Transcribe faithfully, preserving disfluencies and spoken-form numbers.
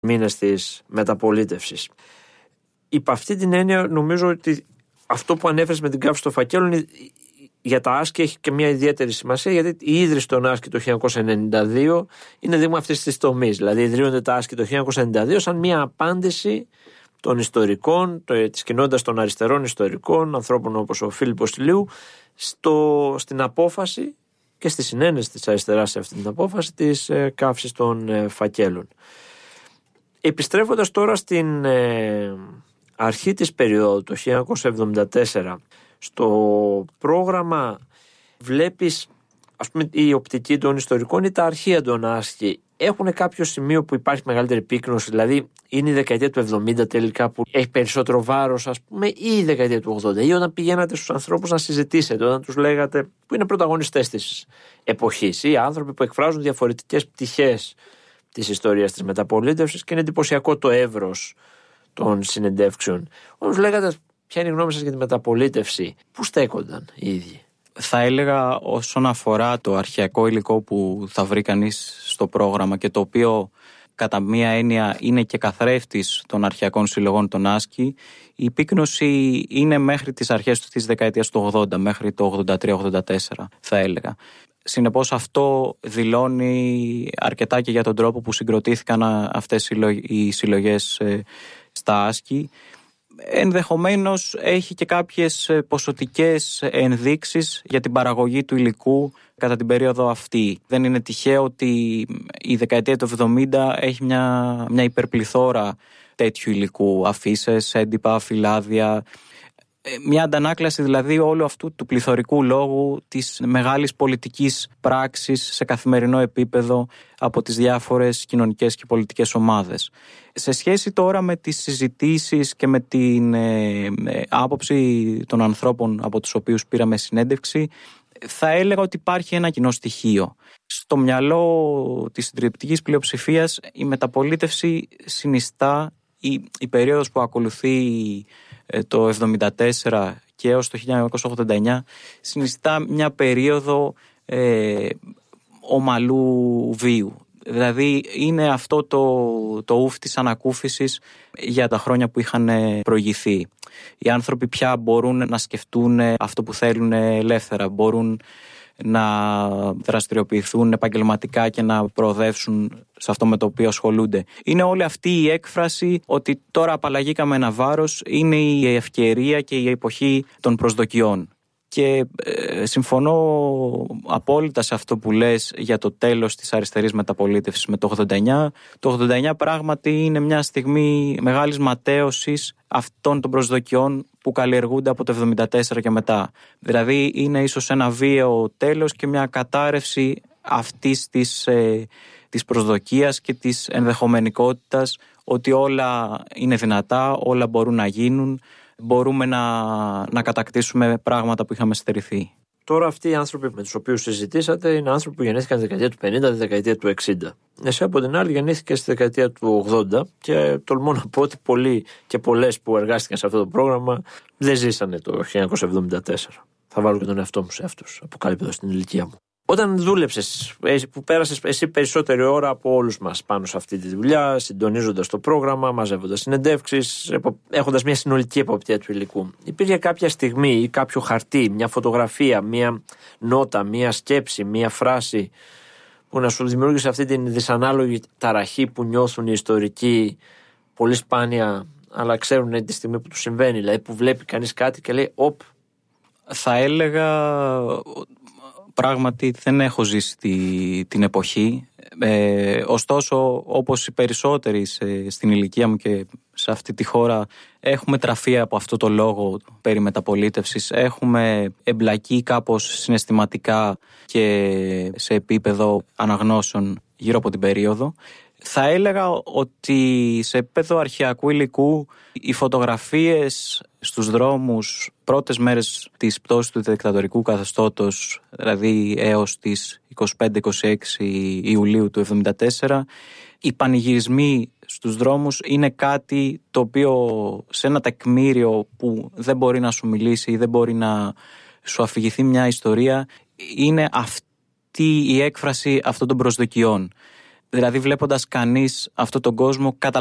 μήνες της μεταπολίτευσης. Υπ' αυτή την έννοια νομίζω ότι αυτό που ανέφερες με την καύση στο φακέλο για τα άσκη έχει και μια ιδιαίτερη σημασία, γιατί η ίδρυση των άσκη το χίλια εννιακόσια ενενήντα δύο είναι δείγμα αυτής της τομής. Δηλαδή ιδρύονται τα άσκη το χίλια εννιακόσια ενενήντα δύο σαν μια απάντηση των ιστορικών, της κοινότητας των αριστερών ιστορικών, ανθρώπων όπως ο Φίλιππος Ηλίου, στο, στην απόφαση και στη συνένεση της αριστεράς σε αυτή την απόφαση της ε, καύσης των ε, φακέλων. Επιστρέφοντας τώρα στην ε, αρχή της περίοδου, το χίλια εννιακόσια εβδομήντα τέσσερα, στο πρόγραμμα βλέπεις, ας πούμε, η οπτική των ιστορικών ή τα αρχεία των άσκη έχουν κάποιο σημείο που υπάρχει μεγαλύτερη πύκνωση, δηλαδή είναι η δεκαετία του εβδομήντα τελικά που έχει περισσότερο βάρος, ας πούμε, ή η δεκαετία του ογδόντα, ή όταν πηγαίνατε στους ανθρώπους να συζητήσετε, όταν τους λέγατε, που είναι πρωταγωνιστές της εποχής, ή άνθρωποι που εκφράζουν διαφορετικές πτυχές της ιστορίας της μεταπολίτευσης, και είναι εντυπωσιακό το εύρος των συνεντεύξεων. Όταν τους λέγατε ποια είναι η γνώμη σας για τη μεταπολίτευση, πού στέκονταν οι ίδιοι? Θα έλεγα, όσον αφορά το αρχαιακό υλικό που θα βρει κανείς στο πρόγραμμα και το οποίο κατά μία έννοια είναι και καθρέφτης των αρχαιακών συλλογών των άσκη, η πύκνωση είναι μέχρι τις αρχές της δεκαετίας του ογδόντα, μέχρι το ογδόντα τρία ογδόντα τέσσερα θα έλεγα. Συνεπώς αυτό δηλώνει αρκετά και για τον τρόπο που συγκροτήθηκαν αυτές οι συλλογές στα άσκη. Ενδεχομένως έχει και κάποιες ποσοτικές ενδείξεις για την παραγωγή του υλικού κατά την περίοδο αυτή. Δεν είναι τυχαίο ότι η δεκαετία του εβδομήντα έχει μια, μια υπερπληθώρα τέτοιου υλικού, αφίσες, έντυπα, φυλάδια, μια αντανάκλαση δηλαδή όλου αυτού του πληθωρικού λόγου, της μεγάλης πολιτικής πράξης σε καθημερινό επίπεδο από τις διάφορες κοινωνικές και πολιτικές ομάδες. Σε σχέση τώρα με τις συζητήσεις και με την ε, ε, άποψη των ανθρώπων από τους οποίους πήραμε συνέντευξη, θα έλεγα ότι υπάρχει ένα κοινό στοιχείο. Στο μυαλό της συντριπτικής πλειοψηφίας η μεταπολίτευση συνιστά, η, η περίοδος που ακολουθεί το εβδομήντα τέσσερα και έως το χίλια εννιακόσια ογδόντα εννιά συνιστά μια περίοδο ε, ομαλού βίου. Δηλαδή είναι αυτό το, το ουφ της ανακούφισης για τα χρόνια που είχαν προηγηθεί. Οι άνθρωποι πια μπορούν να σκεφτούν αυτό που θέλουν ελεύθερα, μπορούν να δραστηριοποιηθούν επαγγελματικά και να προοδεύσουν σε αυτό με το οποίο ασχολούνται. Είναι όλη αυτή η έκφραση ότι τώρα απαλλαγήκαμε ένα βάρος, είναι η ευκαιρία και η εποχή των προσδοκιών. Και ε, συμφωνώ απόλυτα σε αυτό που λες για το τέλος της αριστερής μεταπολίτευσης με το ογδόντα εννιά. Το ογδόντα εννιά πράγματι είναι μια στιγμή μεγάλης ματέωσης αυτών των προσδοκιών που καλλιεργούνται από το εβδομήντα τέσσερα και μετά. Δηλαδή είναι ίσως ένα βίαιο τέλος και μια κατάρρευση αυτής της, ε, της προσδοκίας και της ενδεχομενικότητας ότι όλα είναι δυνατά, όλα μπορούν να γίνουν, μπορούμε να, να κατακτήσουμε πράγματα που είχαμε στερηθεί. Τώρα αυτοί οι άνθρωποι με τους οποίους συζητήσατε είναι άνθρωποι που γεννήθηκαν στη δεκαετία του πενήντα, τη δεκαετία του εξήντα. Εσύ από την άλλη γεννήθηκε στη δεκαετία του ογδόντα και τολμώ να πω ότι πολλοί και πολλές που εργάστηκαν σε αυτό το πρόγραμμα δεν ζήσανε το χίλια εννιακόσια εβδομήντα τέσσερα. Θα βάλω και τον εαυτό μου σε αυτούς, αποκαλύπτω στην ηλικία μου. Όταν δούλεψες, που πέρασες εσύ περισσότερη ώρα από όλους μας πάνω σε αυτή τη δουλειά, συντονίζοντας το πρόγραμμα, μαζεύοντας συνεντεύξεις, έχοντας μια συνολική εποπτεία του υλικού, υπήρχε κάποια στιγμή ή κάποιο χαρτί, μια φωτογραφία, μια νότα, μια σκέψη, μια φράση που να σου δημιούργησε αυτή την δυσανάλογη ταραχή που νιώθουν οι ιστορικοί πολύ σπάνια, αλλά ξέρουν τη στιγμή που τους συμβαίνει, δηλαδή που βλέπει κανείς κάτι και λέει «Οπ». Θα έλεγα... Πράγματι δεν έχω ζήσει τη, την εποχή, ε, ωστόσο όπως οι περισσότεροι σε, στην ηλικία μου και σε αυτή τη χώρα έχουμε τραφεί από αυτό το λόγο περί μεταπολίτευσης, έχουμε εμπλακεί κάπως συναισθηματικά και σε επίπεδο αναγνώσεων γύρω από την περίοδο. Θα έλεγα ότι σε επίπεδο αρχαιακού υλικού οι φωτογραφίες στους δρόμους πρώτες μέρες της πτώσης του δικτατορικού καθεστώτος, δηλαδή έως τις είκοσι πέντε είκοσι έξι Ιουλίου του εβδομήντα τέσσερα, οι πανηγυρισμοί στους δρόμους είναι κάτι το οποίο σε ένα τεκμήριο που δεν μπορεί να σου μιλήσει ή δεν μπορεί να σου αφηγηθεί μια ιστορία, είναι αυτή η έκφραση αυτών των προσδοκιών. Δηλαδή, βλέποντας κανείς αυτόν τον κόσμο,